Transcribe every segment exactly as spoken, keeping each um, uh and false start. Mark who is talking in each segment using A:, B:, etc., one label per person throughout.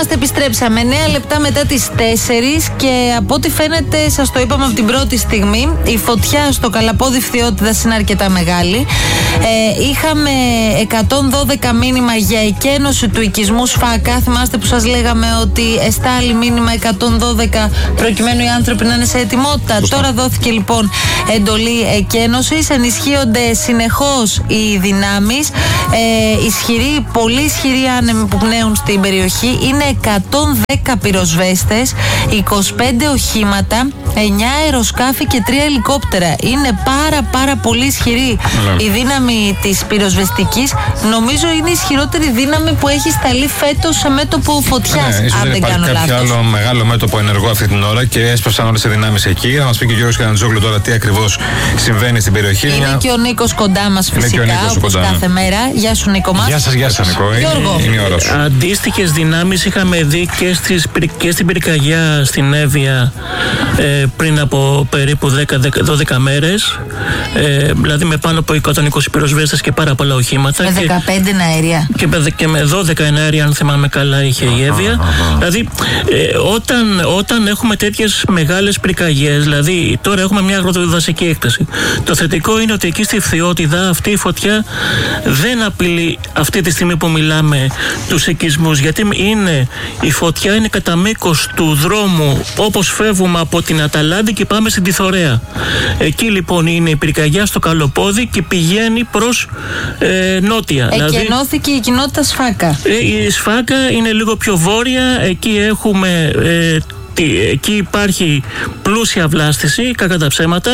A: είμαστε, επιστρέψαμε εννέα λεπτά μετά τις τέσσερις και από ό,τι φαίνεται, σας το είπαμε από την πρώτη στιγμή, η φωτιά στο Καλαπόδι Φθιώτιδας είναι αρκετά μεγάλη. Ε, είχαμε εκατόν δώδεκα μήνυμα για εκένωση του οικισμού Σφάκα. Θυμάστε που σας λέγαμε ότι εστάλει μήνυμα εκατόν δώδεκα προκειμένου οι άνθρωποι να είναι σε ετοιμότητα. Σωστά. Τώρα δόθηκε λοιπόν εντολή εκένωσης. Ενισχύονται συνεχώς οι δυνάμεις. Ε, ισχυροί, πολύ ισχυροί άνεμοι που πνέουν στην περιοχή. Είναι εκατόν δέκα πυροσβέστες, είκοσι πέντε οχήματα, εννιά αεροσκάφη και τρία ελικόπτερα. Είναι πάρα πάρα πολύ ισχυρή η δύναμη της πυροσβεστικής. Νομίζω είναι η ισχυρότερη δύναμη που έχει σταλεί φέτος σε μέτωπο φωτιάς.
B: Ναι, αν δεν κάνω λάθος. Κάποιο άλλο μεγάλο μέτωπο ενεργό αυτή την ώρα και έσπευσαν όλες οι δυνάμεις εκεί. Θα μας πει και ο Γιώργος Κανατζόγλου τώρα τι ακριβώς συμβαίνει στην περιοχή.
A: Είναι μια... και ο Νίκος κοντά μας φυσικά, όπως κοντά, κάθε ναι. μέρα. Γεια σου Νίκο μας.
B: Γεια σας, γεια σας Νίκο.
A: Γιώργο.
B: Είναι, είναι η ώρα σου.
C: Αντίστοιχες δυνάμεις είχαμε δει και, στις, και στην πυρκαγιά στην Εύβοια ε, πριν από περίπου δέκα με δώδεκα μέρες. Ε, δηλαδή με πάνω από εκατόν είκοσι πυροσβέστες και πάρα πολλά οχήματα.
A: Με δεκαπέντε εναέρια.
C: Και, και με δώδεκα εναέρια, αν θυμάμαι καλά, είχε η Εύβοια. Δηλαδή, ε, όταν, όταν έχουμε τέτοιες μεγάλες πυρκαγιές, δηλαδή τώρα έχουμε μια αγροτοδασική έκταση. Το θετικό είναι ότι εκεί στη Φθιώτιδα αυτή η φωτιά δεν απειλεί αυτή τη στιγμή που μιλάμε τους οικισμούς. Γιατί είναι, η φωτιά είναι κατά μήκος του δρόμου, όπως φεύγουμε από την Αταλάντη και πάμε στην Τιθωρέα. Εκεί λοιπόν είναι η πυρκαγιά στο Καλοπόδι και πηγαίνει προς ε, νότια.
A: Εκενώθηκε δηλαδή, η κοινότητα Σφάκα.
C: Ε, η Σφάκα είναι λίγο πιο βόρεια, εκεί έχουμε... Ε, εκεί υπάρχει πλούσια βλάστηση, κακά τα ψέματα,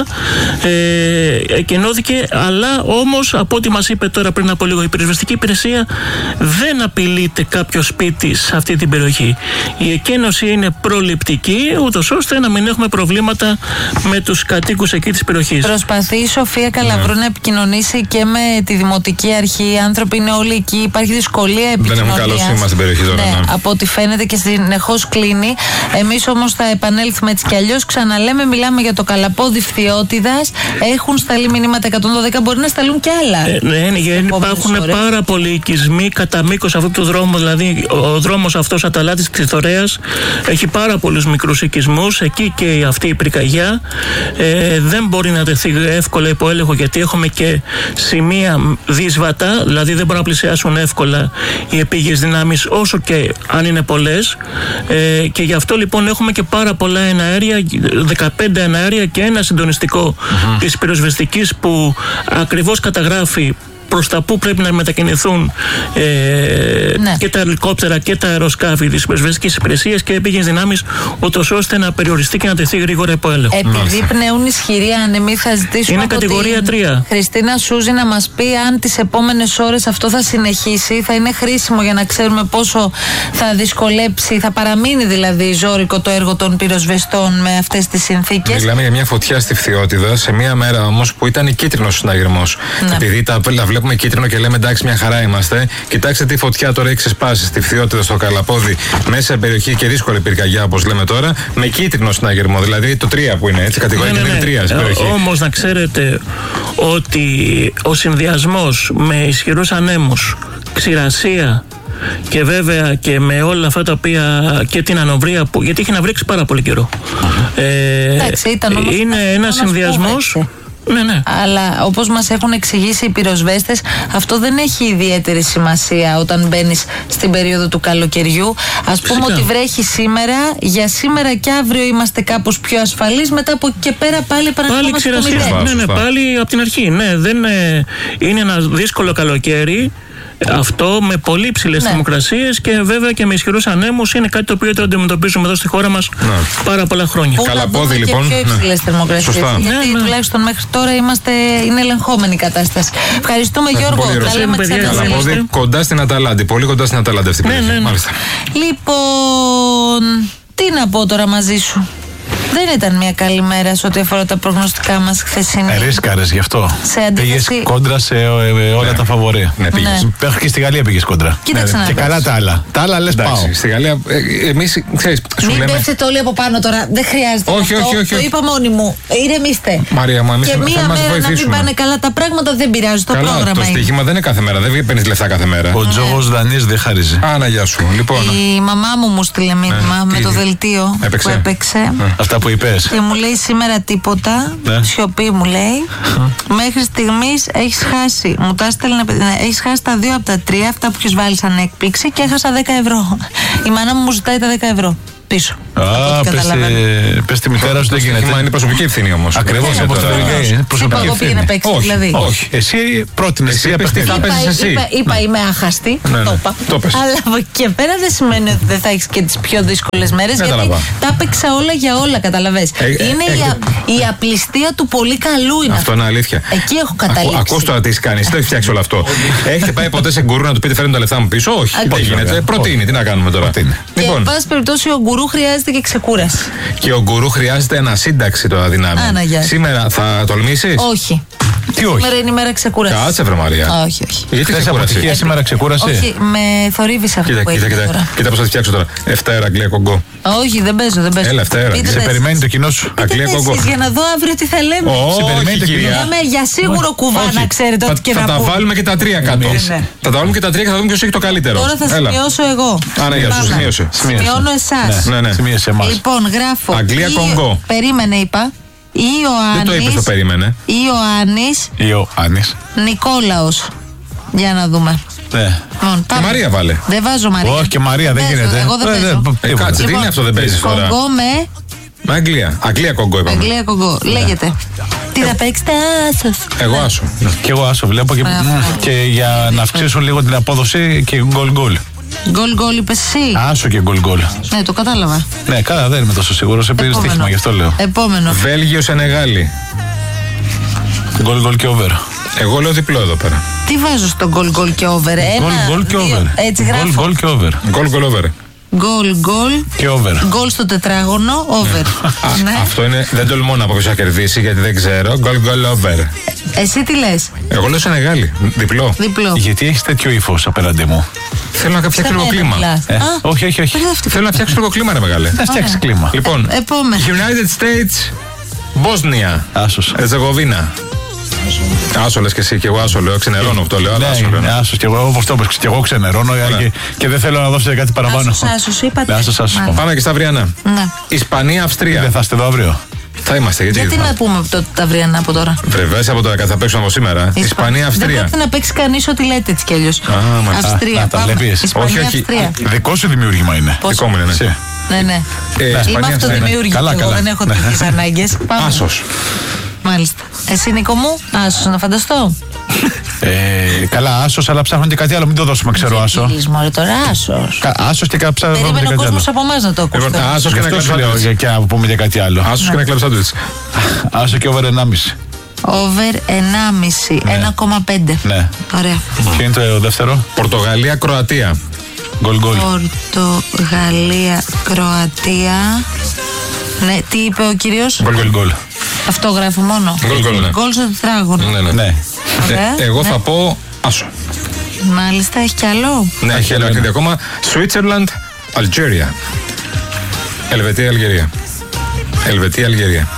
C: ε, εκενώθηκε, αλλά όμως από ό,τι μας είπε τώρα πριν από λίγο η πυροσβεστική υπηρεσία, δεν απειλείται κάποιο σπίτι σε αυτή την περιοχή. Η εκένωση είναι προληπτική, ούτως ώστε να μην έχουμε προβλήματα με τους κατοίκους εκεί της περιοχής.
A: Προσπαθεί η Σοφία Καλαβρού yeah. να επικοινωνήσει και με τη Δημοτική Αρχή. Οι άνθρωποι είναι όλοι εκεί, υπάρχει δυσκολία επικοινωνίας.
B: Δεν έχουμε καλό σήμα στην περιοχή τώρα.
A: Ναι, ναι. Από ό,τι φαίνεται και συνεχώς κλείνει. Εμείς όμως θα επανέλθουμε έτσι κι αλλιώς. Ξαναλέμε, μιλάμε για το Καλαπόδι Φθιώτιδας. Έχουν σταλεί μηνύματα εκατόν δώδεκα, μπορεί να σταλούν κι άλλα.
C: Ε, ναι, ναι, γιατί υπάρχουν ώρες. Πάρα πολλοί οικισμοί κατά μήκος αυτού του δρόμου. Δηλαδή, ο δρόμος αυτός Αταλάντης Τιθωρέας έχει πάρα πολλούς μικρούς οικισμούς. Εκεί και αυτή η πυρκαγιά ε, δεν μπορεί να τεθεί εύκολα υπό έλεγχο, γιατί έχουμε και σημεία δύσβατα. Δηλαδή, δεν μπορούν να πλησιάσουν εύκολα οι επίγειες δυνάμεις, όσο και αν είναι πολλές. Ε, και γι' αυτό λοιπόν έχουμε και πάρα πολλά εναέρια, δεκαπέντε εναέρια και ένα συντονιστικό mm-hmm. της πυροσβεστικής που ακριβώς καταγράφει προς τα που πρέπει να μετακινηθούν ε, ναι. και τα ελικόπτερα και τα αεροσκάφη της πυροσβεστικής υπηρεσίας και επίγειες δυνάμεις, ούτως ώστε να περιοριστεί και να τεθεί γρήγορα υπό έλεγχο.
A: Επειδή πνέουν ισχυροί άνεμοι, θα ζητήσουμε
C: είναι
A: από
C: κατηγορία
A: την
C: τρία.
A: Χριστίνα Σούζη να μας πει αν τις επόμενες ώρες αυτό θα συνεχίσει. Θα είναι χρήσιμο για να ξέρουμε πόσο θα δυσκολέψει, θα παραμείνει δηλαδή ζώρικο το έργο των πυροσβεστών με αυτές τις συνθήκες.
B: Μιλάμε για μια φωτιά στη Φθιώτιδα, σε μια μέρα όμως που ήταν κίτρινος συναγερμός. Ναι. Επειδή τα βλέπουμε κίτρινο και λέμε εντάξει, μια χαρά είμαστε. Κοιτάξτε τι φωτιά τώρα έχει ξεσπάσει στη Φθιώτιδα, στο Καλαπόδι, μέσα σε περιοχή και δύσκολη πυρκαγιά, όπως λέμε τώρα, με κίτρινο συναγερμό. Δηλαδή το τρία που είναι, έτσι, κατηγορία ναι, ναι, ναι. τρία στην περιοχή.
C: Όμως να ξέρετε ότι ο συνδυασμός με ισχυρούς ανέμους, ξηρασία και βέβαια και με όλα αυτά τα οποία και την ανοβρία που. Γιατί έχει να βρέξει πάρα πολύ καιρό. Ε,
A: εντάξει, ήταν όμως
C: είναι ένα συνδυασμός. Ναι, ναι.
A: Αλλά όπως μας έχουν εξηγήσει οι πυροσβέστες, αυτό δεν έχει ιδιαίτερη σημασία όταν μπαίνεις στην περίοδο του καλοκαιριού. Ας πούμε Φυσικά. ότι βρέχει σήμερα, για σήμερα και αύριο είμαστε κάπως πιο ασφαλείς. Μετά από και πέρα πάλι επαναρχόμαστε στο μηδέν.
C: Ναι, ναι, πάλι από την αρχή. Ναι, δεν είναι, είναι ένα δύσκολο καλοκαίρι. Αυτό με πολύ ψηλές ναι. θερμοκρασίες και βέβαια και με ισχυρούς ανέμους είναι κάτι το οποίο το αντιμετωπίζουμε εδώ στη χώρα μας ναι. πάρα πολλά χρόνια.
B: Καλαπόδι λοιπόν.
A: Και πιο υψηλές ναι. θερμοκρασίες.
B: Σωστά.
A: Γιατί ναι, ναι. τουλάχιστον μέχρι τώρα είμαστε, είναι ελεγχόμενη η κατάσταση. Ευχαριστούμε ναι, Γιώργο. Τα λέμε ξανά.
B: Καλαπόδι κοντά στην Αταλάντη. Πολύ κοντά στην Αταλάντη αυτή η
C: ναι,
B: περιοχή.
C: Ναι, ναι.
B: Μάλιστα.
A: Λοιπόν, τι να πω τώρα μαζί σου. Δεν ήταν μια καλή μέρα σε ό,τι αφορά τα προγνωστικά μας χθεσινή.
D: Ε, ρίσκαρες γι' αυτό. Πήγες κόντρα σε ε, ε, όλα ναι. τα φαβορί.
B: Ναι, πήγες.
D: Ναι. Μέχρι και στη Γαλλία πήγες κόντρα.
A: Κοίταξε
D: ναι,
A: να
D: και
A: πες.
D: καλά τα άλλα. Τα άλλα λες πάω.
B: Στη Γαλλία, ε, εμείς, ξέρεις, σου
A: Μην
B: λέμε...
A: πέφτετε όλοι από πάνω τώρα. Δεν χρειάζεται.
B: Όχι,
A: αυτό.
B: όχι, όχι,
A: Το
B: όχι.
A: είπα μόνη μου. Ηρεμήστε.
B: Μαρία μου, εμείς
A: και
B: θα
A: μία
B: μας
A: μέρα να μην πάνε καλά τα πράγματα δεν πειράζει. Το
B: καλά,
A: πρόγραμμα
B: το
A: είναι.
B: στοίχημα δεν είναι κάθε μέρα. Δεν παίρνεις λεφτά κάθε μέρα.
D: Ο Τζόγος Δανής δεν χαρίζει.
B: Άνα, γεια σου. Λοιπόν.
A: Η μαμά μου μου στείλε μήνυμα
B: Ναι,
A: με
B: τι-
A: το δελτίο
B: έπαιξε.
A: που έπαιξε.
B: Ναι.
D: Αυτά που είπες.
A: Και μου λέει σήμερα τίποτα.
D: Ναι.
A: Σιωπή μου λέει. Μέχρι στιγμής έχεις χάσει. Μου τα έστελνε. Έχεις χάσει τα δύο από τα τρία. Αυτά που έχεις βάλει σαν έκπληξη και έχασα δέκα ευρώ. Η μάνα μου μου ζητάει τα δέκα ευρώ πίσω.
D: Α, πες τη μητέρα σου δεν γίνεται.
B: Μα είναι προσωπική ευθύνη όμως.
D: Ακριβώς,
B: Είναι
D: όπως
B: τώρα-
D: το λέει. Είναι προσωπική
A: Εγώ πήγαινα
D: ευθύνη.
A: παίξει
B: Όχι,
A: δηλαδή.
D: Όχι, εσύ πρότεινες.
B: Εσύ
D: Εσύ
B: είπες τι
D: απευθύνεις.
B: θα
A: Είπα,
B: παίζεις εσύ.
A: είπα, είπα είμαι άχαστη.
B: Ναι, ναι.
A: Το είπα.
B: Το πες.
A: Αλλά από εκεί και πέρα δεν σημαίνει ότι δεν θα έχει και τις πιο δύσκολες μέρες. Γιατί
B: Κατάλαβα.
A: τα έπαιξα όλα για όλα, καταλαβες.
B: Ε, ε,
A: είναι
B: ε,
A: η,
B: ε,
A: α- η απληστία του πολύ καλού είναι
B: Αυτό είναι αλήθεια.
A: Εκεί έχω καταλήξει.
B: Ακούς τώρα τι έχει κάνει, εσύ το έχει φτιάξει όλο αυτό. Έχετε πάει ποτέ σε γκουρού να του πείτε φέρνει τα λεφτά μου πίσω? Όχι,
A: Α,
B: δεν
A: όχι,
B: γίνεται.
D: βέβαια.
B: Προτείνει, τι να κάνουμε τώρα.
D: Προτείνει.
A: Και
B: Λοιπόν,
A: εν πάση περιπτώσει ο γκουρού χρειάζεται και ξεκούραση.
B: και ο γκουρού χρειάζεται ανασύνταξη τώρα δυνάμει.
A: Άνα, γεια.
B: Σήμερα θα τολμήσεις?
A: Όχι.
D: Τι όχι.
A: Σήμερα είναι η μέρα ξεκούραση.
B: Κάτσε, βρε Μαρία.
A: Όχι, όχι.
B: Γιατί
D: Θες
B: ξεκούραση?
D: αποτυχία σήμερα, ξεκούρασε.
A: Όχι, με θορύβησε αυτό
B: Κοίτα,
A: που
B: κοίτα,
A: έγινε
B: κοίτα.
A: τώρα.
B: Κοίτα πώς θα τη φτιάξω τώρα. Εφτέρα Αγγλία κογκό.
A: Όχι, δεν παίζω, δεν παίζω.
B: Έλα, Ευτέρα.
A: Πείτε
D: Σε
A: τα εσείς.
D: περιμένει το κοινό σου.
B: Αγγλία
A: Πείτε τα
B: κογκό.
A: εσείς για να δω αύριο τι θα λέμε.
B: Όχι,
D: περιμένετε,
B: κυρία.
A: Μιλάμε για σίγουρο κουβά,
B: Όχι.
A: να ξέρετε
B: Θα-
A: ό,τι και
B: θα
A: να
B: τα
A: πούμε.
B: βάλουμε και τα τρία κάτω.
D: Εμείς.
A: Ναι.
B: Θα τα βάλουμε και τα τρία και θα δούμε ποιος έχει το καλύτερο.
A: Τώρα θα
B: Έλα.
A: σημειώσω εγώ.
B: Άρα, γεια σου,
A: Πάμε.
B: σημείωσε.
A: Σημειώνω εσάς.
B: Ναι, ναι.
D: Σημείωσε εμάς.
A: Λοιπόν, γράφω.
B: Αγγλία,
A: Ι-
B: Κονγκό.
A: Περίμενε, είπα.
B: Δεν το είπες, το
A: Ιωάννης.
B: περίμενε.
A: Ιωάννης
D: Ιωάννης.
A: Νικόλαος. Για να δούμε.
D: Ναι.
A: Λοιπόν,
B: Και
A: πάμε.
B: Μαρία βάλε.
A: Δεν βάζω Μαρία.
D: Όχι και Μαρία δεν
A: παίζω,
D: γίνεται.
A: Εγώ δεν
D: Ε,
A: παίζω.
D: δεν-
B: Ε, κάτσε, τι
A: Λοιπόν,
B: είναι αυτό, δεν παίζεις τώρα.
A: Κονγκό με
B: Με Αγγλία. Αγγλία κογκό είπαμε.
A: Αγγλία Κονγκό. Λέγεται. Τι θα παίξετε, άσος.
B: Εγώ άσο.
D: Και εγώ άσο βλέπω και,
A: Ωραία.
D: και για να αυξήσουν λίγο την απόδοση και γκολ γκολ.
A: Γκολ γκολ είπες εσύ.
D: Άσο και γκολ γκολ.
A: Ναι, το κατάλαβα.
D: Ναι, καλά, δεν είμαι τόσο σίγουρο. Σε πήρε
A: Επόμενο.
D: στοίχημα, γι' αυτό λέω.
A: Επόμενο.
B: Βέλγιο Σενεγάλη.
D: Γκολ γκολ και over.
B: Εγώ λέω διπλό εδώ πέρα.
A: Τι βάζω στο γκολ γκολ και over. Ένα,
D: Γκολ γκολ και
A: δύο.
D: over.
A: Έτσι
D: Γκολ
A: γράφω.
D: γκολ και over.
B: Γκολ γκολ over.
A: Γκολ γκολ.
D: Και over.
A: Γκολ στο τετράγωνο. Over.
B: Α,
A: Ναι.
B: Αυτό είναι, δεν τολμώ να πω ποιος θα κερδίσει γιατί δεν ξέρω. Γκολ γκολ over.
A: Εσύ τι λες.
B: Εγώ λέω Σενεγάλη. Διπλό.
A: Διπλό.
D: Γιατί έχει τέτοιο ύφο απέναντι μου.
B: Θέλω να φτιάξω
A: Σε
B: λίγο
A: μένα
B: κλίμα.
A: μιλάς.
D: Ε,
A: Α,
D: όχι, όχι, όχι.
A: μπερδεύτηκα.
B: Θέλω να φτιάξω λίγο κλίμα, ρε μεγάλε.
D: Να φτιάξει κλίμα.
B: Λοιπόν,
A: Επόμενο.
B: United States, Bosnia,
D: Άσο.
B: Ερζεγοβίνα. Άσο λες και εσύ και εγώ άσο λέω, ξενερώνω αυτό λέω, αλλά άσο λέω.
D: Ναι, άσο και εγώ όπω το είπες, και εγώ ξενερώνω και, και δεν θέλω να δώσετε κάτι παραπάνω.
A: Άσος, άσος, είπατε.
D: Ναι, άσος, άσος.
A: Μάλιστα.
B: Πάμε και στα αυριανά.
A: Ναι.
B: Ισπανία, Αυστρία.
D: Δεν θα είστε εδώ αύριο.
B: Θα είμαστε, γιατί.
A: Γιατί
B: θα-
A: να πούμε το, τα αυριανά από τώρα.
B: Βρεβέ από τώρα, θα παίξουμε από σήμερα. Ισπανία,
A: Δεν
B: Αυστρία.
A: πρέπει να παίξει κανείς ό,τι λέτε έτσι κι αλλιώς.
B: μάλιστα.
A: Αυστρία.
D: Α, τα
A: πάμε.
D: βλέπεις.
A: Ισπανία,
B: Όχι, όχι.
A: Αυστρία.
D: Δικό σου δημιούργημα είναι.
A: Πώς?
B: Δικό μου είναι, ναι.
D: Εσύ.
A: Ναι, ναι.
B: Ε,
A: Είμαι
B: Ισπανία, Αυστρία.
A: αυτοδημιούργη.
D: Καλά,
A: Εγώ
D: καλά.
A: δεν έχω
D: Ναι.
A: τέτοιες ανάγκες. Πάμε.
B: Άσος.
A: Μάλιστα. Εσύ Νίκο μου, άσος να φανταστώ.
D: Ε, καλά, άσο, αλλά ψάχνω και κάτι άλλο. Μην το δώσουμε, ξέρω άσο.
A: Κύρις μωρέ τώρα, άσος.
D: Άσο και κα- ψάχνω και
A: Περίμενε ο
D: κάτι άλλο.
A: κόσμος από εμάς να το ακούσει.
B: Λοιπόν,
A: τώρα.
B: άσος και
D: Γι'
B: ένα
D: αυτό σου λέω
B: κλαμπ
D: για- και να πούμε και κάτι άλλο.
B: Άσος και ένα κλαμπ σάντουιτς.
D: Άσο και over ενάμιση.
A: Over ενάμιση. ένα κόμμα πέντε.
D: Ναι.
A: Ωραία.
D: Ποιο είναι το δεύτερο?
B: Πορτογαλία, Κροατία.
D: Γκολ γκολ.
A: Πορτογαλία, Κροατία. Ναι, τι είπε ο κύριος?
D: Γκολ γκολ γκολ.
A: Αυτό γράφω μόνο.
B: Γκολ, γκολ, ναι.
A: Γκολ στο τετράγωνο.
B: Ναι, ναι.
D: Ναι.
A: Ωραία.
B: Ε, Εγώ
A: Ναι.
B: θα πω άσο.
A: Μάλιστα, έχει κι άλλο.
B: Ναι, έχει ένα παιχνίδι ακόμα. Switzerland, Αλγέρια. Ελβετία, Αλγερία. Ελβετία, Αλγερία.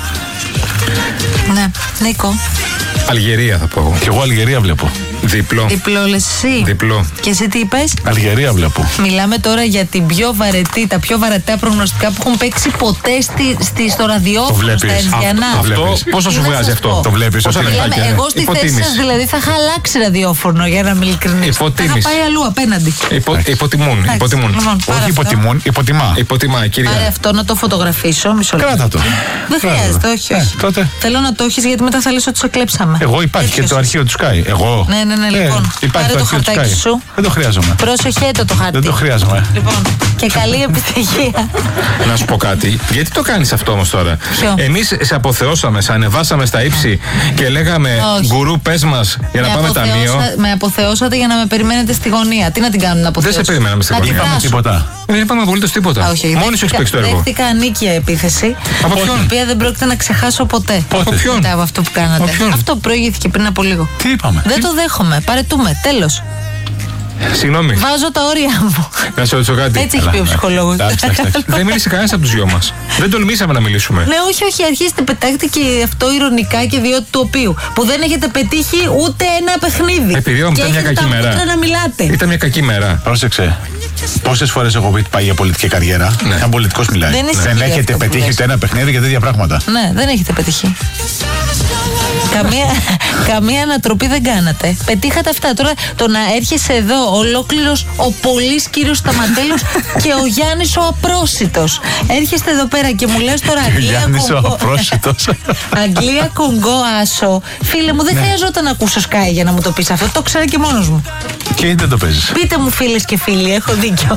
A: Ναι, Νίκο.
B: Αλγερία θα πω εγώ.
D: Και εγώ Αλγερία βλέπω.
B: Διπλό.
A: Διπλό λες εσύ.
B: Διπλό.
A: Και εσύ τι είπες?
D: Αλγερία βλέπω.
A: Μιλάμε τώρα για την πιο βαρετή, τα πιο βαρετά προγνωστικά που έχουν παίξει ποτέ στη, στη, στο ραδιόφωνο,
D: Το βλέπεις.
A: στα Ερζιανά.
D: Αυτό-
B: Αυτό
D: βλέπεις.
B: πώς θα σου
A: Τι να
B: βγάζει
A: σας
B: αυτό?
A: πω.
D: Το βλέπεις.
B: Πόσα
D: ότι-
B: λεπτάκια,
A: Μιλάμε,
B: ναι.
A: εγώ στη θέση
B: Υποτίμηση.
A: σας δηλαδή θα είχα αλλάξει ραδιόφωνο για να είμαι ειλικρινής.
B: Υποτίμηση.
A: Θα είχα πάει αλλού απέναντι.
B: Υπο, υποτιμούν.
A: Εντάξει,
B: Υποτιμούν.
A: λοιπόν, πάρε
D: Όχι
A: αυτό.
D: υποτιμούν, υποτιμά.
B: Υποτιμά,
A: Πάρε
B: κυρία.
A: αυτό να το φωτογραφίσω. Μισό λεπτό.
D: Κράτα το.
A: Δεν
D: Κράτα
A: χρειάζεται,
D: το.
A: όχι,
D: Ε,
A: όχι.
D: τότε.
A: Θέλω να το έχεις γιατί μετά θα λες ότι σε κλέψαμε.
D: Εγώ υπάρχει και
A: Τέτοιος
D: το αρχείο του Sky. Εγώ.
A: Ναι, ναι, ναι,
D: Ε,
A: λοιπόν.
D: Υπάρχει
A: Πάρε
D: το
A: το
D: αρχείο του
A: χαρτάκι
D: Sky.
A: σου.
D: Δεν το χρειάζομαι.
A: Πρόσεχε το χάρτη.
D: Δεν το χρειάζομαι.
A: Λοιπόν, και καλή επιτυχία.
B: Να σου πω κάτι. Γιατί το κάνεις αυτό όμως τώρα?
A: Ποιο?
B: Εμείς σε αποθεώσαμε, σε ανεβάσαμε στα ύψη και λέγαμε
A: Όχι.
B: γκουρού πες μας για να
A: Με
B: πάμε
A: αποθεώσα-
B: ταμείο.
A: Με αποθεώσατε για να με περιμένετε στη γωνία. Τι να την κάνουν να αποθεώσω?
B: σε περιμέναμε στη
A: Να
B: γωνία.
A: την
D: Είπαμε
A: βράσω.
D: τίποτα.
B: Δεν είπαμε απολύτως τίποτα.
A: Όχι,
B: μόνοι σου έχεις παίξει το έργο.
A: Δέχτηκα ανίκεια επίθεση.
B: Από ποιον?
A: Την οποία δεν πρόκειται να ξεχάσω ποτέ.
B: Από ποιον?
A: Μετά από αυτό που κάνατε. Αυτό προηγήθηκε πριν από λίγο.
D: Τι είπαμε?
A: Δεν το δέχομαι. Παρετούμε. Τέλος.
B: Συγγνώμη.
A: Βάζω τα όρια μου.
B: Να σε ρωτήσω κάτι.
A: Έτσι έχει πει ο ψυχολόγος.
B: Δεν μίλησε κανένας από τους δυο μας. Δεν τολμήσαμε να μιλήσουμε.
A: Ναι, όχι, όχι. Αρχίστε, πετάχτε και αυτό ειρωνικά και διότι του οποίου. Που δεν έχετε πετύχει ούτε ένα παιχνίδι.
B: Επειδή όμως ήταν μια κακή μέρα.
A: Να μιλάτε.
B: Ήταν μια κακή μέρα.
D: Πρόσεξε. Πόσες φορές έχω πει πάει για πολιτική καριέρα.
B: Ναι.
D: Σαν πολιτικός μιλάει.
A: Δεν,
D: δεν έχετε πετύχει ούτε ένα παιχνίδι και τέτοια πράγματα.
A: Ναι, δεν έχετε πετύχει. Καμία, καμία ανατροπή δεν κάνατε. Πετύχατε αυτά. Τώρα το να έρχεσαι εδώ ολόκληρος ο πολύς κύριος Σταματέλος και ο Γιάννης ο απρόσιτος. Έρχεστε εδώ πέρα και μου λες τώρα Αγγλία Κονγκό. Αγγλία Κονγκό Άσο. Φίλε μου, δεν ναι. χρειαζόταν να ακούσω Sky για να μου το πεις αυτό. Το ξέρω και μόνος μου.
D: Και δεν το παίζεις.
A: Πείτε μου φίλες και φίλοι, έχω δίκιο.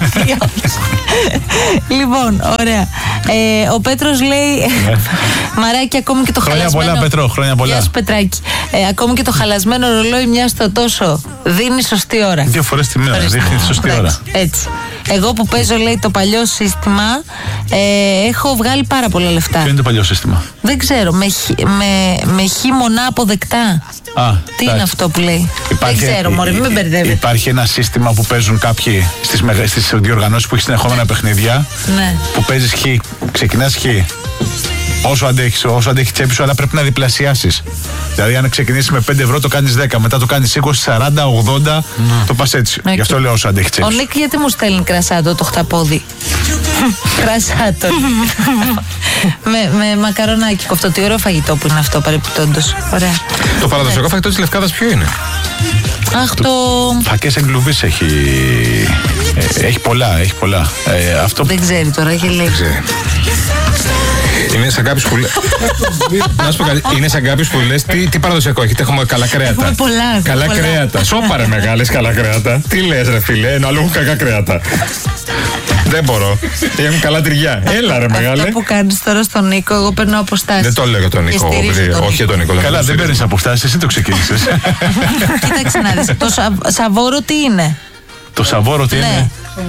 A: Λοιπόν, ωραία. Ε, ο Πέτρος λέει μαράκι ακόμη και το
D: χρόνια
A: χαλασμένο.
D: Χρόνια πολλά, Πέτρο, χρόνια πολλά.
A: Γεια σου, Πετράκη. Ε, ακόμη και το χαλασμένο ρολόι μια στο τόσο δίνει σωστή ώρα.
D: Δύο φορές τη μέρα, δείχνει τη σωστή ώρα.
A: Έτσι. Εγώ που παίζω, λέει, το παλιό σύστημα, ε, έχω βγάλει πάρα πολλά λεφτά.
D: Ποιο είναι το παλιό σύστημα?
A: Δεν ξέρω. Με, με, με χ μονά αποδεκτά.
D: Α,
A: τι είναι αυτό που λέει?
D: Υπάρχει,
A: δεν ξέρω, μωρέ, μην με μπερδεύετε.
D: Υπάρχει ένα σύστημα που παίζουν κάποιοι στις, μεγα, στις διοργανώσεις που έχει συνεχόμενα παιχνίδια.
A: Ναι.
D: Που παίζεις χ, ξεκινάς χ. Όσο αντέχεις, όσο αντέχει τσέπη σου, αλλά πρέπει να διπλασιάσεις. Δηλαδή, αν ξεκινήσεις με πέντε ευρώ, το κάνεις δέκα. Μετά το κάνεις είκοσι, σαράντα, ογδόντα. Mm. Το πας έτσι. Okay. Γι' αυτό λέω όσο αντέχει τσέπη.
A: Ο Νίκ, γιατί μου στέλνει κρασάτο το χταπόδι? Κρασάτο. με, με μακαρονάκι κοφτό. Τι ωραίο φαγητό που είναι αυτό, παρεπιπτόντως. Ωραία.
B: Το παραδοσιακό φαγητό της Λευκάδας ποιο είναι?
A: Αχ, το.
D: Φακές εγκλουβής έχει. Ε, έχει πολλά, έχει πολλά. Ε, αυτό...
A: Δεν ξέρει τώρα, έχει λέει.
B: Δεν ξέρει. Είναι σαν κάποιους που λες. Να σου πω κάτι. Είναι σαν κάποιους που λες τι, τι παραδοσιακό έχετε. Έχουμε καλά κρέατα.
A: Έχουμε πολλά.
B: Καλά
A: πολλά.
B: κρέατα. Σώπαρε μεγάλες καλά κρέατα. Τι λες, ρε φίλε, ενώ άλλο έχουν κακά κρέατα. Δεν μπορώ. Έχουν καλά τυριά. Έλα, ρε μεγάλε.
A: Αυτό που κάνεις τώρα στον Νίκο, εγώ παίρνω αποστάσεις.
B: Δεν το λέω για τον Νίκο. Όχι για τον Νίκο.
D: Καλά, δεν παίρνεις αποστάσεις, εσύ το ξεκίνησες.
A: Κοίταξε να δεις. Το σαβόρο τι είναι?
D: Το σαβόρο τι είναι?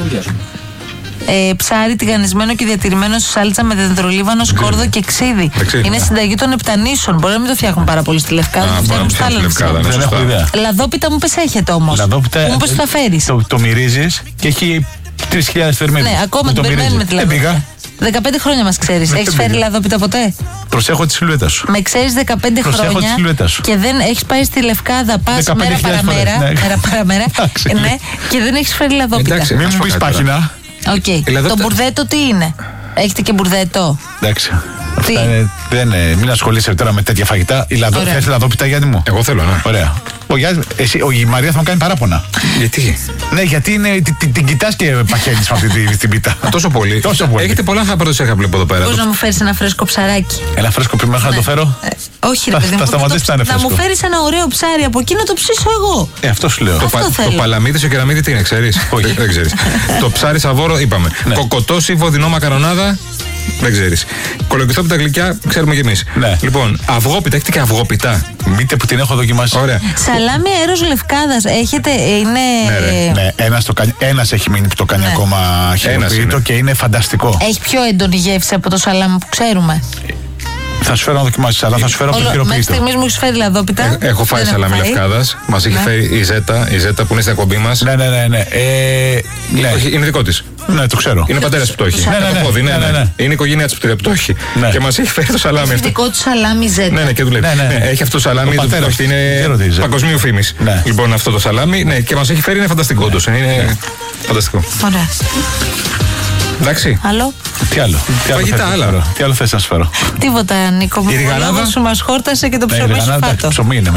A: Ε, ψάρι τηγανισμένο και διατηρημένο σε σάλτσα με δεντρολίβανο, σκόρδο και ξύδι. Είναι συνταγή των Επτανήσων. Μπορεί να μην το φτιάχνουν πάρα πολύ στη Λευκάδα. Το φτιάχνουν στα άλλα νησιά.
D: Δεν έχω ιδέα.
A: Λαδόπιτα μου πες έχετε όμως.
D: Λαδόπιτα.
A: Μου πες θα φέρεις.
D: Το, το μυρίζεις και έχει τρεις χιλιάδες θερμίδες.
A: Ναι, ακόμα την περιμένουμε τη λαδόπιτα. δεκαπέντε χρόνια μας ξέρεις. Έχεις φέρει λαδόπιτα ποτέ?
D: Προσέχω τη σιλουέτα σου.
A: Με ξέρεις δεκαπέντε χρόνια και δεν έχεις πάει στη Λευκάδα, πας μέρα παραμέρα. Μέρα παραμέρα. Ναι, και δεν έχεις φέρει λαδόπιτα.
D: Μην μου πεις πάχυνα.
A: Οκ. Okay. Το μπουρδέτο τι είναι? Έχετε και μπουρδέτο?
D: Εντάξει. Αυτά είναι, δεν είναι, μην ασχολείσαι τώρα με τέτοια φαγητά. Η λαδό, θέλεις λαδόπιτα, Γιάννη μου?
B: Εγώ θέλω, ναι.
D: Ωραία. Ο, Γιάννη, εσύ, ο, η Μαρία θα μου κάνει παράπονα.
B: Γιατί?
D: Ναι, γιατί είναι, την, την, την κοιτάς και παχαίνεις με αυτή την, την πίτα.
B: Τόσο πολύ.
D: Τόσο πολύ.
B: Έχετε πολλά παραδοσιακά βλέπω εδώ πέρα.
A: Πώς να μου φέρεις ένα φρέσκο ψαράκι?
D: Ένα φρέσκο πριν μέχρι ναι. να το φέρω? Ε,
A: όχι, ρε παιδί μου. Να μου φέρεις ένα ωραίο ψάρι από εκεί να το ψήσω εγώ.
D: Ε, αυτό σου λέω.
B: Το, πα, το παλαμίδι στο κεραμίδι τι είναι, ξέρεις? Όχι, δεν ξέρεις. Το ψάρι σαβόρο είπαμε. Κοκοτόσι, βοδινό μακαρονάδα. Δεν ξέρεις. Κολοκυθόπιτα γλυκιά, ξέρουμε κι εμείς.
D: Ναι.
B: Λοιπόν, αυγόπιτα, έχετε και αυγόπιτα?
D: Μήτε που την έχω δοκιμάσει.
B: Ωραία.
A: Σαλάμι αέρος Λευκάδας, έχετε, είναι.
D: Ναι, ναι. Ένας, το, ένας έχει μείνει που το κάνει ναι. ακόμα χειροποίητο και είναι φανταστικό.
A: Έχει πιο έντονη γεύση από το σαλάμι που ξέρουμε.
D: Θα σου φέρω να δοκιμάσεις, αλλά θα σου φέρω από το χειροποίητο.
A: Μέχρι στιγμής μου έχεις φέρει λαδόπιτα.
B: Ε, έχω φάει σαλάμι Λευκάδας. Μας έχει φέρει η Ζέτα, η Ζέτα που είναι στην εκπομπή μας.
D: Ναι, ναι, ναι. ναι. Ε, ναι.
B: Είναι δικό της.
D: Ναι, το ξέρω.
B: Είναι ο πατέρας που το έχει.
D: Ναι, ναι, ναι,
B: το πόδι, ναι, ναι,
D: ναι, ναι.
B: Είναι η οικογένειά της που το έχει. Ναι. Και μας έχει φέρει το σαλάμι αυτό.
A: Είναι δικό του σαλάμι Ζέτα.
B: Ναι, ναι, και δουλεύει. Ναι, ναι. Ναι, έχει αυτό το σαλάμι. Το πατέρας είναι παγκοσμίου φήμης. Ναι. Λοιπόν, αυτό το σαλάμι, ναι, και μας έχει φέρει, είναι φανταστικό όντως. Είναι φανταστικό.
A: Ωραία.
B: Εντάξει.
A: Άλλο.
D: Τι άλλο.
B: Φαγητά άλλα.
D: Τι άλλο θες να σου φέρω?
A: Τίποτα, Νίκο μου. Ο λόγος σου μας χόρτασε και το ψωμί σου φάτο.
D: Ψωμί είναι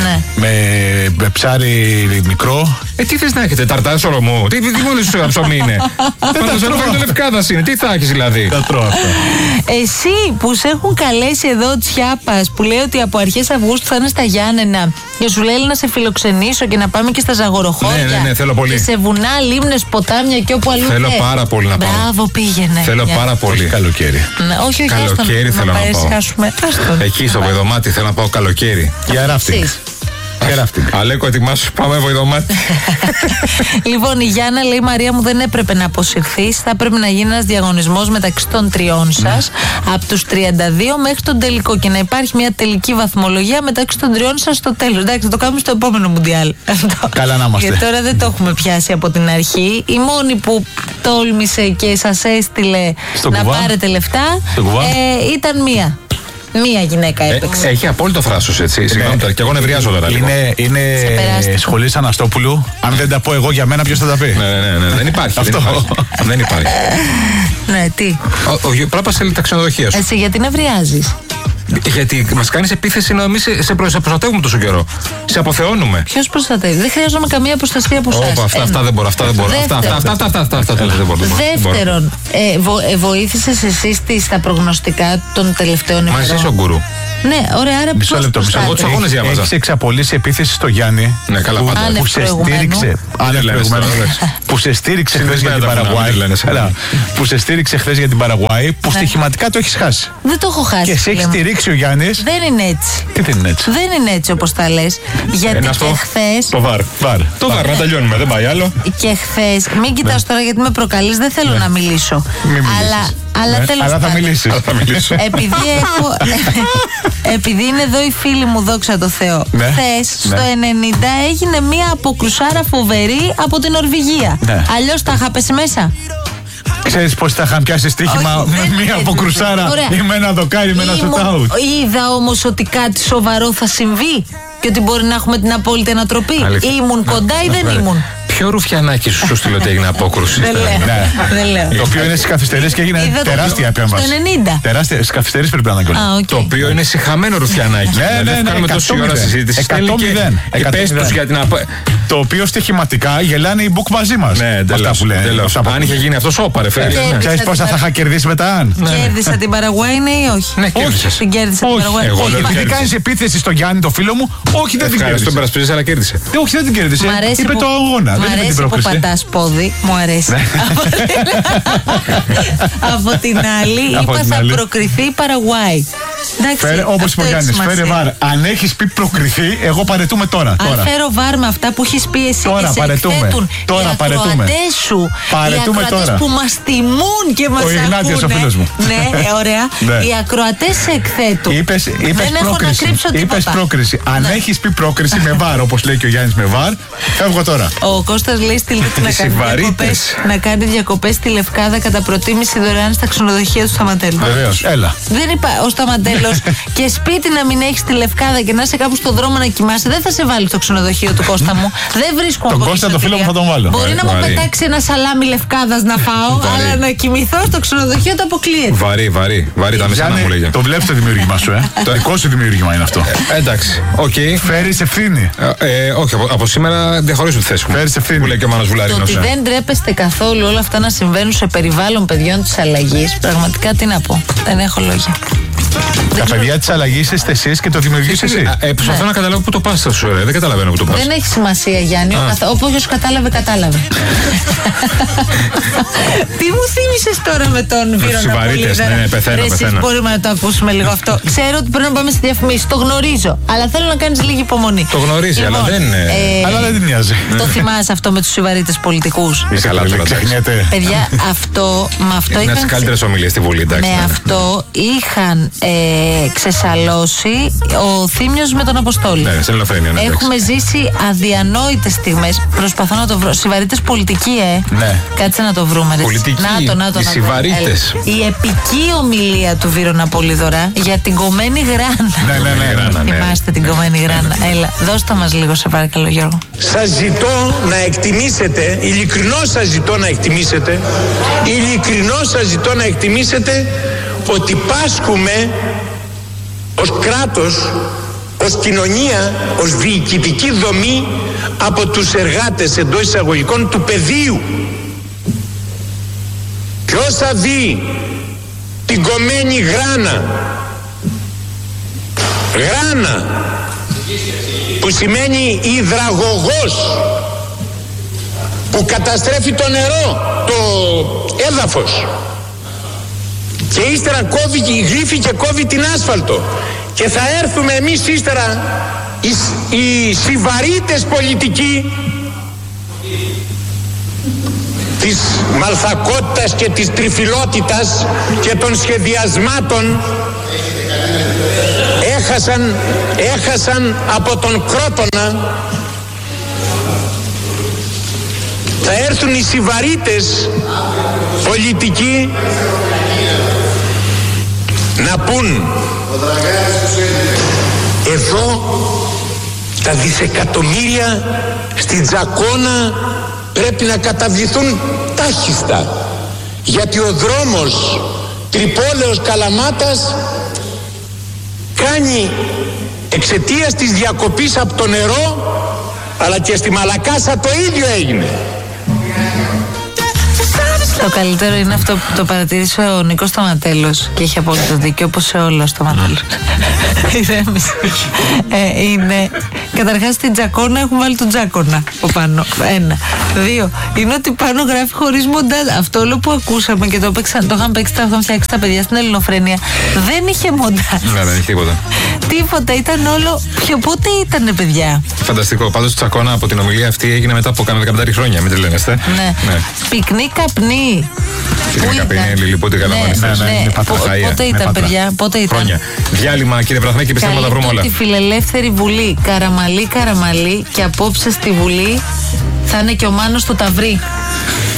D: με ψάρι μικρό.
B: Ε, τι θες να έχετε, ταρτά σολομό? Τι μόλις σου ψωμί είναι? Φαγητό Λευκάδας είναι. Τι θα έχεις δηλαδή?
D: Τα τρώω αυτά.
A: Εσύ που σε έχουν καλέσει εδώ Τσιάπας που λέει ότι από αρχές Αυγούστου θα είναι στα Γιάννενα και σου λέει να σε φιλοξενήσω και να πάμε και στα Ζαγοροχώρια.
B: Ναι, ναι, ναι, θέλω πολύ.
A: Και σε βουνά, λίμνες, ποτάμια και όπου αλλού.
B: Θέλω πάρα πολύ να πάω.
A: Μπράβο, πήγαινε.
B: Θέλω πάρα πολύ.
D: Καλοκαίρι.
A: Ναι, όχι, όχι,
B: καλοκαίρι θέλω να πάω.
A: Εκεί στο Βεδομάτι
B: θέλω να πάω καλοκαίρι.
D: Για ράφτινγκ.
B: Αλέκο, ετοιμάσου, πάμε βοηδομάτι.
A: Λοιπόν, η Γιάννα λέει: Μαρία μου, δεν έπρεπε να αποσυρθείς. Θα πρέπει να γίνει ένας διαγωνισμός μεταξύ των τριών σας από τους τριάντα δύο μέχρι τον τελικό και να υπάρχει μια τελική βαθμολογία μεταξύ των τριών σας στο τέλος. Εντάξει, θα το κάνουμε στο επόμενο Μουντιάλ.
D: Καλά να είμαστε.
A: Και τώρα δεν το έχουμε πιάσει από την αρχή. Η μόνη που τόλμησε και σας έστειλε
D: στο
A: να
D: κουβά.
A: πάρετε λεφτά ε, ήταν μία. Μία γυναίκα έπαιξε.
B: Ε, έχει απόλυτο θράσος, έτσι. Συγγνώμη τώρα, και εγώ νευριάζω τώρα λίγο.
D: Είναι, είναι σχολή Αναστόπουλου. Αν δεν τα πω εγώ για μένα, ποιος θα τα πει.
B: Ναι, ναι, ναι, δεν υπάρχει.
D: Αυτό.
B: Δεν υπάρχει. Δεν υπάρχει.
A: Ναι, τι.
B: Ο, ο, πρέπει να στέλνει τα ξενοδοχεία σου.
A: Εσύ γιατί νευριάζεις?
B: Γιατί μας κάνεις επίθεση να εμείς σε, σε προστατεύουμε τόσο καιρο. Σε αποθεώνουμε.
A: Ποιος προστατεύει? Δεν χρειάζομαι καμία προστασία από εσάς.
B: Όπα, αυτά, αυτά δεν μπορώ. Αυτά δεν μπορώ. Αυτά, αυτά, αυτά, αυτά, αυτά, αυτά, αυτά δεν μπορώ.
A: Δεύτερον, ε, βο, ε, βοήθησες εσύ στα προγνωστικά των τελευταίων ημερών?
B: Μαζί στον γκουρού.
A: Ναι, ωραία, άρα
D: μισό λεπτό. Εγώ τους αγώνες διάβαζα. Έχεις εξαπολύσει επίθεση στο Γιάννη.
B: Ναι, καλά,
D: που,
B: πάντα.
D: που σε στήριξε. Που σε στήριξε χθες για την Παραγουάη. Που σε στήριξε χθες για την Παραγουάη. Που στοιχηματικά το έχεις χάσει.
A: Δεν το έχω χάσει.
D: Και σε έχει στηρίξει ο Γιάννης.
A: Δεν είναι έτσι.
D: Τι δεν είναι έτσι?
A: Δεν είναι έτσι όπως τα λες. Γιατί και χθες.
B: Το βαρ. Το βαρ, να τελειώνουμε. Δεν πάει άλλο.
A: Και χθες. Μην κοιτάς τώρα γιατί με προκαλείς. Δεν θέλω να μιλήσω. Αλλά. Αλλά
D: ναι,
A: τέλος
D: αλλά θα
A: πάντων.
D: μιλήσεις.
A: Επειδή, έχω, επειδή είναι εδώ οι φίλοι μου, δόξα τω Θεώ.
D: Ναι,
A: Χθες
D: ναι.
A: στο ενενήντα έγινε μία αποκρουσάρα φοβερή από την Νορβηγία.
D: Ναι.
A: Αλλιώς τα είχα πέσει μέσα.
D: Ξέρεις πώς θα είχαν πιάσει στοίχημα
A: Όχι,
D: με
A: δεν
D: μία
A: είναι
D: αποκρουσάρα
A: έτσι.
D: ή με ένα δοκάρι, με ένα
A: Ήμουν-
D: σουτάουτ.
A: Είδα όμως ότι κάτι σοβαρό θα συμβεί και ότι μπορεί να έχουμε την απόλυτη ανατροπή.
B: Αλήθεια.
A: Ήμουν κοντά ή δεν ήμουν?
B: Ποιο ρουφιανάκι σου σου στείλω ότι έγινε απόκρουση?
A: Δεν λέω.
D: Ναι.
A: Δεν λέω.
D: Το οποίο είναι στις καθυστερήσεις και έγινε
A: Είδα το
D: τεράστια
A: στο
D: επέμβαση.
A: ενενήντα.
D: Τεράστια, στις καθυστερήσεις πρέπει να είναι κιόλας.
A: Α, οκ.
B: Το οποίο είναι συχαμένο ρουφιανάκι.
D: Ναι, ναι, ναι,
B: Κάνουμε τόση
D: εκατό
B: ώρα
D: μηδέν.
B: συζήτηση.
D: εκατό
B: Στέλνει και-
D: μηδέν.
B: Και
D: εκατό
B: πες τους
D: μηδέν.
B: για την απο...
D: Το οποίο στοιχηματικά γελάνε οι book μαζί μας.
B: Ναι,
D: Αυτά
B: τέλος.
D: που λένε.
B: τέλος.
D: Αυτά που-
B: Αν είχε γίνει αυτό, σώπα ρε φέρει.
A: Και-
B: Ναι.
D: Ξέρεις πόσα θα είχα κερδίσει μετά αν?
A: Κέρδισα την Παραγουάη, ναι ή όχι?
B: Ναι, κέρδισες.
A: Την κέρδισα την
D: Όχι,
A: Παραγουάη.
B: εγώ
D: όχι,
B: δεν
D: επειδή
B: κέρδισες.
D: κάνεις επίθεση στο Γιάννη, το φίλο μου, όχι δεν την
B: Ευχαριστώ,
D: κέρδισε.
B: περασπίζεσαι, αλλά κέρδισε.
D: Ε, Όχι, δεν την κέρδισε.
A: Μ' αρέσει
D: Είπε
A: που-
D: το αγώνα.
A: μ'
D: Δεν είπε την
A: αρέσει που
D: πρόκριση.
A: πατάς πόδι, μου αρέσει. Από την άλλη,
D: Από
A: είπα
D: την
A: θα
D: άλλη.
A: προκριθεί η Παραγουάη. Εντάξει,
D: Φέρε, όπως
A: αυτό
D: είπε ο
A: έχει
D: Γιάννης,
A: σημασία.
D: φέρε βάρ. Αν έχεις πει προκριθεί, εγώ παρετούμε τώρα.
A: Αν
D: τώρα.
A: φέρω βάρ με αυτά που έχεις πει εσύ
D: Τώρα
A: και σε
D: παρετούμε.
A: εκθέτουν
D: Τώρα
A: οι
D: παρετούμε.
A: ακροατές σου,
D: Παρετούμε
A: οι ακροατές
D: τώρα.
A: που μας τιμούν και μας
D: Ο Ιγνάτιος, ο
A: ακούνε.
D: φίλος μου.
A: Ναι, ε, ωραία.
D: Ναι.
A: Οι ακροατές σε εκθέτουν.
D: Είπες, είπες
A: Δεν έχω να
D: πρόκριση.
A: κρύψω τίποτα.
D: Είπες πρόκριση. Αν
A: Ναι.
D: έχεις πει πρόκριση με βάρ, όπως λέει και ο Γιάννης με βάρ, φεύγω τώρα.
A: Ο Κώστας λέει στη Λύκη να, κάνει
B: Σιβαρίτες.
A: διακοπές, να κάνει διακοπές στη Λευκάδα κατά προτίμηση δωρεάν στα ξενοδοχεία του Σταματέλου.
D: Βεβαίως. Έλα.
A: Δεν είπα ο Σταματέλος και σπίτι να μην έχει τη Λευκάδα και να είσαι κάπου στον δρόμο να κοιμάσαι, δεν θα σε βάλει στο ξενοδοχείο του Κώστα μου. Δεν βρίσκω
D: Τον
A: ακόμα
D: Κώστα, το
A: εισιτήρια.
D: φίλο μου, θα τον βάλω.
A: Μπορεί
B: Βαρύ,
A: να μου
B: βαρύ.
A: πετάξει ένα σαλάμι Λευκάδας να φάω,
B: Βαρύ.
A: αλλά να κοιμηθώ στο ξενοδοχείο το αποκλείεται.
B: Βαρύ, βαρύ. Βαρύ τα μεσανά μου
D: Γιάννη,
B: λέγε.
D: το βλέπεις το δημιούργημα σου, ε. Το δικό σου δημιούργημα είναι αυτό.
B: Ε, Εντάξει, οκ.
D: Φέρεις ευθύνη.
B: Ε, όχι, από, από σήμερα διαχωρίζουμε τη θέση μου.
D: Φέρεις ευθύνη.
B: Που λέει και ο Μάνος
A: Το
B: Βουλαρίνος.
A: ότι
B: ε.
A: δεν ντρέπεστε καθόλου όλα αυτά να συμβαίνουν σε περιβάλλον παιδιών της αλλαγής, πραγματικά τι να πω. Δεν έχω λόγια.
D: Τα παιδιά της αλλαγής είστε εσείς και το δημιουργείς εσύ.
B: Ε, προσπαθώ να καταλάβω πού το πας αυτό σου, ρε. Δεν καταλαβαίνω πού το πας.
A: Δεν έχει σημασία, Γιάννη. Όποιος κατάλαβε, κατάλαβε. Τι μου θύμισες τώρα με τον Βίρονα
B: Σιβαρίτες,
A: Πολύδωρα?
B: ναι, ναι, πεθαίνω,
A: Ρε, εσείς
B: πεθαίνω.
A: μπορούμε να το ακούσουμε λίγο αυτό. Ξέρω ότι πρέπει να πάμε στη διαφημίση. Το γνωρίζω. Αλλά θέλω να κάνεις λίγη υπομονή.
B: Το γνωρίζει, αλλά δεν είναι-
A: ε,
D: Αλλά δεν την νοιάζει.
A: Το θυμάσαι αυτό με τους Σιβαρίτες πολιτικούς?
B: Είσαι καλά τώρα. εντάξει.
D: Ξεχνιέται.
A: Παιδιά, αυτό, με αυτό
B: Είναι
A: είχαν
B: από τις καλύτερες ομιλίες στη Βουλή, εντάξει.
A: με
B: ναι.
A: αυτό είχαν ε, ξεσαλώσει ο Θήμιος με τον Αποστόλη.
B: Ναι, σε Ελληνοφρένεια, ναι, εντάξει.
A: Έχουμε ζήσει αδιανόητες στιγμές. Προσπαθώ να το βρω. Σιβαρίτες πολιτική, ε.
D: Ναι.
A: Κάτσε να το βρούμε. Ρε.
B: Πολιτική,
A: Να το, να το,
B: οι
A: να το.
B: Σιβαρίτες.
A: Έλα. Η επική ομιλία του Βίρονα Πολύδωρα για την κομμένη γράνα.
D: Ναι, ναι, ναι.
B: Γράνα, ναι.
A: Θυμάστε την κομμένη γράνα. Έλα, δώστε μας λίγο, σε παρακαλώ, Γιώργο.
E: Σας ζητώ να εκτιμήσετε, ειλικρινώς σας ζητώ να εκτιμήσετε, ειλικρινώς σας ζητώ να εκτιμήσετε ότι πάσχουμε ως κράτος, ως κοινωνία, ως διοικητική δομή από τους εργάτες εντός εισαγωγικών του πεδίου. Ποιος θα δει την κομμένη γράνα, γράνα που σημαίνει υδραγωγός, που καταστρέφει το νερό, το έδαφος, και ύστερα κόβει, γλύφει και κόβει την άσφαλτο, και θα έρθουμε εμείς ύστερα οι, οι συβαρίτες πολιτικοί της μαλθακότητας και της τριφυλότητας και των σχεδιασμάτων έχασαν, έχασαν από τον Κρότονα. Θα έρθουν οι συβαρίτες πολιτικοί να πούν εδώ τα δισεκατομμύρια στην Τζακώνα πρέπει να καταβληθούν τάχιστα, γιατί ο δρόμος Τρυπόλεως Καλαμάτας κάνει εξαιτίας της διακοπής από το νερό, αλλά και στη Μαλακάσα το ίδιο έγινε.
A: Το καλύτερο είναι αυτό που το παρατήρησε ο Νίκος Σταματέλος και έχει απόλυτο δίκιο, όπως σε όλα ο Σταματέλος. ε, είναι, καταρχάς στην Τζακώνα έχουν βάλει τον Τζάκωνα από πάνω. Ένα. Δύο. Είναι ότι πάνω γράφει χωρίς μοντάζ. Αυτό όλο που ακούσαμε και το, παίξαν, το είχαν παίξει, το είχαν φτιάξει τα παιδιά στην Ελληνοφρένεια. Δεν είχε μοντάζ.
B: Ναι, δεν είχε τίποτα.
A: Τίποτα, ήταν όλο. Ποιο, πότε ήτανε, παιδιά?
B: Φανταστικό. Πάντως η Τζακώνα από την ομιλία αυτή έγινε μετά από κάνα δεκαπέντε χρόνια, μην τρελαίνεστε.
A: Ναι. ναι. Πικνί καπνί.
B: Πικνί καπνί, Λιλιπούτη, Καλαμάριστας.
A: Ναι, ναι. Πότε ήταν, παιδιά, πότε ήταν?
B: Χρόνια. Διάλειμμα, κύριε Βραθμέ, και πιστεύω να τα βρούμε όλα.
A: Τη Φιλελεύθερη Βουλή. Καραμαλή, Καραμαλή, και απόψε στη Βουλή θα είναι και ο Μάνος στο Ταυρί.